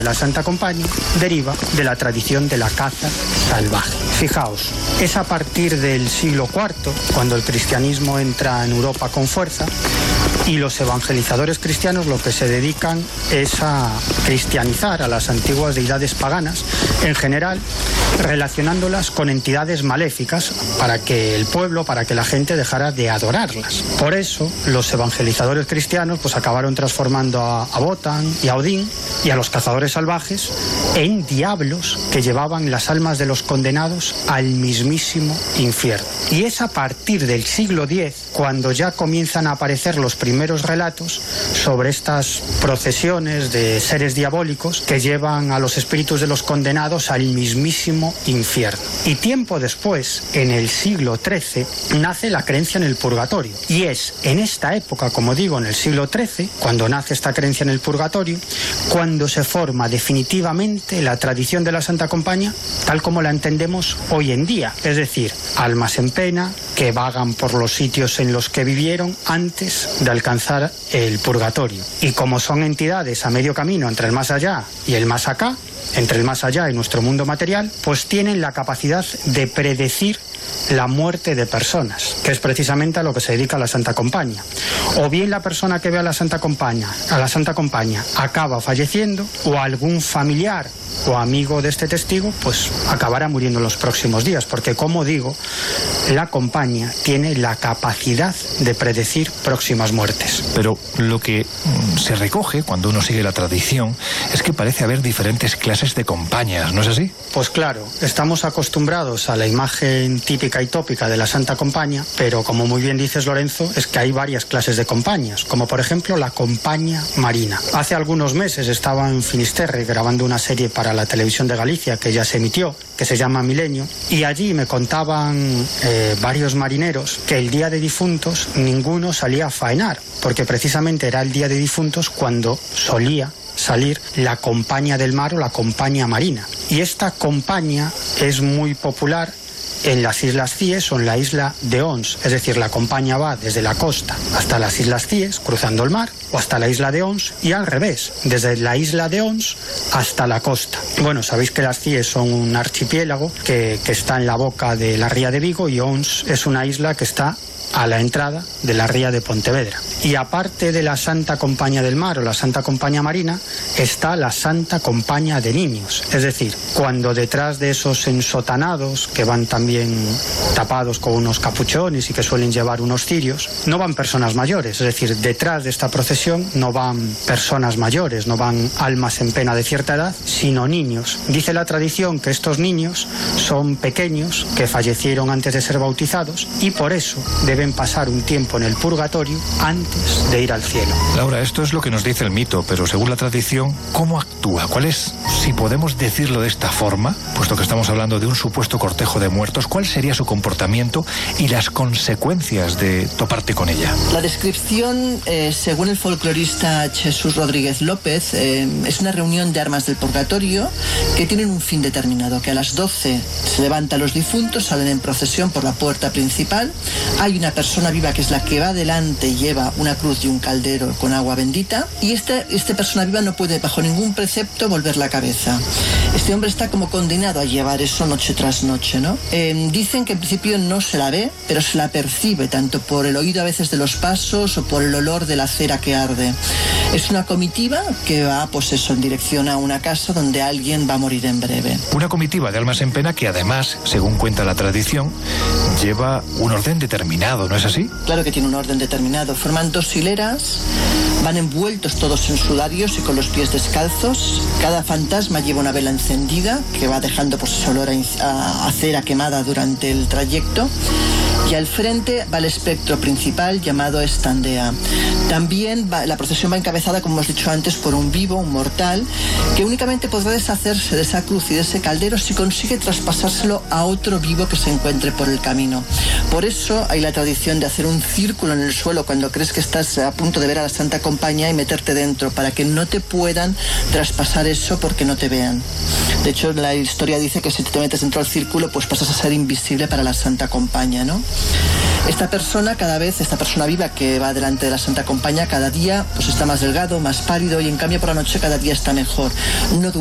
La Santa Compañía deriva de la tradición de la caza salvaje. Fijaos, es a partir del siglo IV, cuando el cristianismo entra en Europa con fuerza, y los evangelizadores cristianos lo que se dedican es a cristianizar a las antiguas deidades paganas, en general, relacionándolas con entidades maléficas para que el pueblo, para que la gente dejara de adorarlas. Por eso, los evangelizadores cristianos pues acabaron transformando a Wotan y a Odín y a los cazadores salvajes en diablos que llevaban las almas de los condenados al mismísimo infierno. Y es a partir del siglo X cuando ya comienzan a aparecer los primeros relatos sobre estas procesiones de seres diabólicos que llevan a los espíritus de los condenados al mismísimo infierno. Y tiempo después, en el siglo XIII, nace la creencia en el purgatorio. Y es en esta época, como digo, en el siglo XIII, cuando nace esta creencia en el purgatorio, cuando se forma definitivamente la tradición de la Santa Compañía tal como la entendemos hoy en día. Es decir, almas en pena que vagan por los sitios en los que vivieron antes de alcanzar el purgatorio. Y como son entidades a medio camino entre el más allá y el más acá, entre el más allá y nuestro mundo material, pues tienen la capacidad de predecir la muerte de personas, que es precisamente a lo que se dedica la Santa Compañía. O bien la persona que ve a la Santa Compañía acaba falleciendo, o algún familiar o amigo de este testigo pues acabará muriendo en los próximos días, porque como digo, la Compañía tiene la capacidad de predecir próximas muertes. Pero lo que se recoge cuando uno sigue la tradición es que parece haber diferentes clases de compañías, ¿no es así? Pues claro, estamos acostumbrados a la imagen típica y tópica de la Santa Compañía, pero como muy bien dices, Lorenzo, es que hay varias clases de compañías, como por ejemplo la Compañía Marina. Hace algunos meses estaba en Finisterre grabando una serie para la televisión de Galicia que ya se emitió, que se llama Milenio, y allí me contaban varios marineros que el día de difuntos ninguno salía a faenar, porque precisamente era el día de difuntos cuando solía salir la Compañía del Mar o la Compañía Marina. Y esta compañía es muy popular en las Islas Cíes o en la isla de Ons, es decir, la compañía va desde la costa hasta las Islas Cíes, cruzando el mar, o hasta la isla de Ons, y al revés, desde la isla de Ons hasta la costa. Bueno, sabéis que las Cíes son un archipiélago que está en la boca de la ría de Vigo, y Ons es una isla que está a la entrada de la ría de Pontevedra. Y aparte de la Santa Compañía del Mar o la Santa Compañía Marina, está la Santa Compañía de Niños. Es decir, cuando detrás de esos ensotanados, que van también tapados con unos capuchones y que suelen llevar unos cirios, no van personas mayores. Es decir, detrás de esta procesión no van personas mayores, no van almas en pena de cierta edad, sino niños. Dice la tradición que estos niños son pequeños que fallecieron antes de ser bautizados y por eso deben pasar un tiempo en el purgatorio antes de ir al cielo. Laura, esto es lo que nos dice el mito, pero según la tradición, ¿cómo actúa? ¿Cuál es, si podemos decirlo de esta forma, puesto que estamos hablando de un supuesto cortejo de muertos, cuál sería su comportamiento y las consecuencias de toparte con ella? La descripción, según el folclorista Jesús Rodríguez López, es una reunión de armas del purgatorio que tienen un fin determinado, que a las 12 se levantan los difuntos, salen en procesión por la puerta principal, hay una persona viva que es la que va adelante y lleva una cruz y un caldero con agua bendita, y esta persona viva no puede bajo ningún precepto volver la cabeza. Este hombre está como condenado a llevar eso noche tras noche, ¿no? Dicen que en principio no se la ve, pero se la percibe tanto por el oído a veces de los pasos o por el olor de la cera que arde. Es una comitiva que va, pues eso, en dirección a una casa donde alguien va a morir en breve. Una comitiva de almas en pena que además, según cuenta la tradición, lleva un orden determinado, ¿no es así? Claro que tiene un orden determinado. Forman 2 hileras, van envueltos todos en sudarios y con los pies descalzos. Cada fantasma lleva una vela encendida que va dejando pues ese olor a cera quemada durante el trayecto. Y al frente va el espectro principal llamado Estandea. También la procesión va encabezada, como hemos dicho antes, por un vivo, un mortal, que únicamente podrá deshacerse de esa cruz y de ese caldero si consigue traspasárselo a otro vivo que se encuentre por el camino. Por eso hay la tradición de hacer un círculo en el suelo cuando crees que estás a punto de ver a la Santa Compañía y meterte dentro, para que no te puedan traspasar eso porque no te vean. De hecho, la historia dice que si te metes dentro del círculo, pues pasas a ser invisible para la Santa Compañía, ¿no? Esta persona viva que va delante de la Santa Compañía acompaña cada día, pues está más delgado, más pálido, y en cambio por la noche cada día está mejor. No